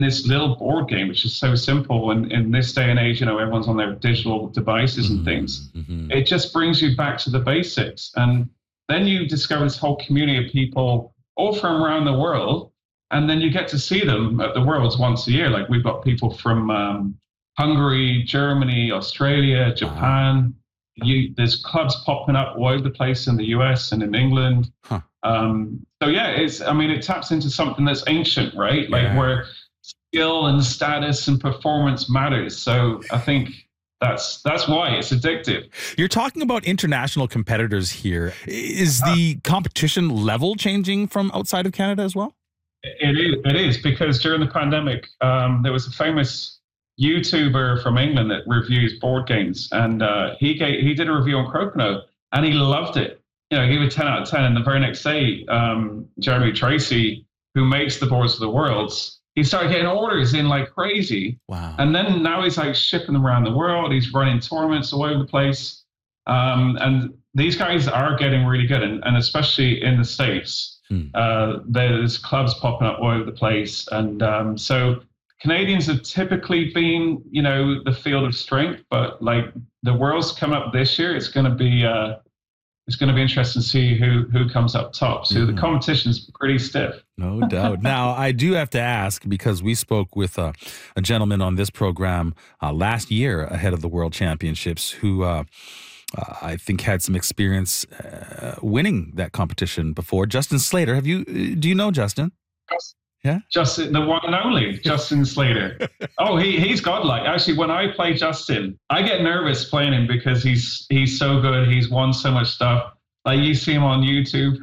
this little board game, which is so simple. And in this day and age, everyone's on their digital devices and things. Mm-hmm. It just brings you back to the basics. And then you discover this whole community of people all from around the world. And then you get to see them at the Worlds once a year. Like we've got people from Hungary, Germany, Australia, Japan. There's clubs popping up all over the place in the US and in England. Huh. So yeah, it taps into something that's ancient, right? Like where skill and status and performance matters. So I think that's why it's addictive. You're talking about international competitors here. Is the competition level changing from outside of Canada as well? It is because during the pandemic, there was a famous YouTuber from England that reviews board games, and he did a review on Crokinole, and he loved it. He gave it 10 out of 10. And the very next day, Jeremy Tracy, who makes the boards for the Worlds, he started getting orders in like crazy. Wow! And then now he's like shipping them around the world. He's running tournaments all over the place, and these guys are getting really good, and especially in the States. There's clubs popping up all over the place, and so Canadians have typically been, the field of strength. But like the Worlds come up this year, it's going to be interesting to see who comes up top. So the competition's pretty stiff. No doubt. Now, I do have to ask, because we spoke with a gentleman on this program last year ahead of the World Championships who I think had some experience winning that competition before. Justin Slater. Do you know Justin? Yeah. Justin, the one and only Justin Slater. Oh, he's godlike. Actually, when I play Justin, I get nervous playing him because he's so good. He's won so much stuff. Like you see him on YouTube.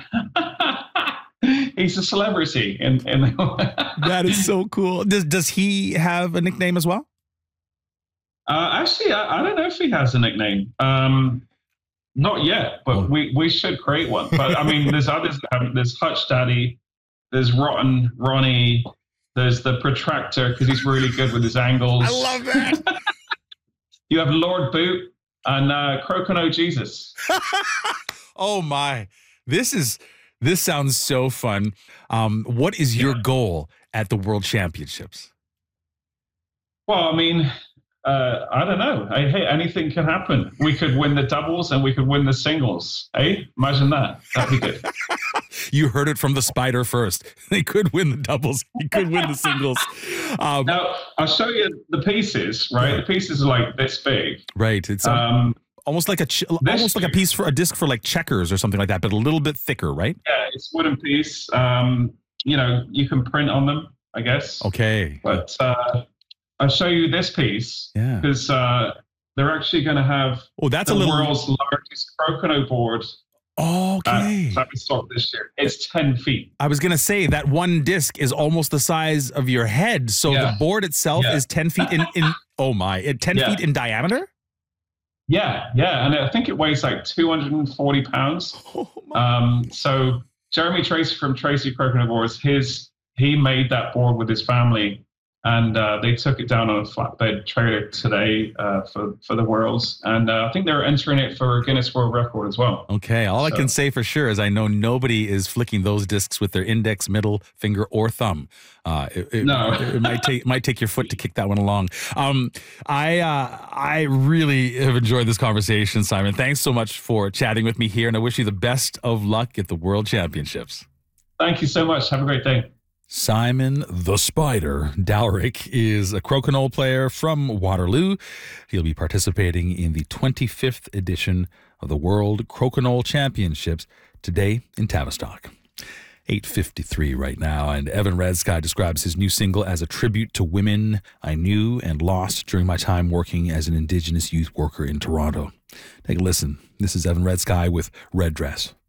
He's a celebrity. That is so cool. Does he have a nickname as well? Actually, I don't know if he has a nickname. Not yet, but we should create one. But I mean, there's others. There's Hutch Daddy. There's Rotten Ronnie. There's the Protractor because he's really good with his angles. I love that. You have Lord Boot and Crokinole Jesus. Oh my! This sounds so fun. What is your goal at the World Championships? Well, I mean, I don't know. Hey, anything can happen. We could win the doubles and we could win the singles. Hey, imagine that. That'd be good. You heard it from the Spider first. They could win the doubles. You could win the singles. Now, I'll show you the pieces, right? The pieces are like this big. Right. It's almost like a piece for a disc for like checkers or something like that, but a little bit thicker, right? Yeah, it's wooden piece. You can print on them, I guess. Okay. But I'll show you this piece because they're actually going to have the world's largest Crokinole board. Okay. Start this year. It's 10 feet. I was going to say that one disc is almost the size of your head. So the board itself is 10 feet in 10 feet in diameter? Yeah. And I think it weighs like 240 pounds. So Jeremy Tracy from Tracy Crokinole Boards, he made that board with his family. And they took it down on a flatbed trailer today for the Worlds. And I think they're entering it for a Guinness World Record as well. Okay. I can say for sure is I know nobody is flicking those discs with their index, middle finger, or thumb. It might take your foot to kick that one along. I really have enjoyed this conversation, Simon. Thanks so much for chatting with me here. And I wish you the best of luck at the World Championships. Thank you so much. Have a great day. Simon the Spider Dowrick is a Crokinole player from Waterloo. He'll be participating in the 25th edition of the World Crokinole Championships today in Tavistock. 8:53 right now, and Evan Red Sky describes his new single as a tribute to women I knew and lost during my time working as an Indigenous youth worker in Toronto. Take a listen. This is Evan Red Sky with Red Dress.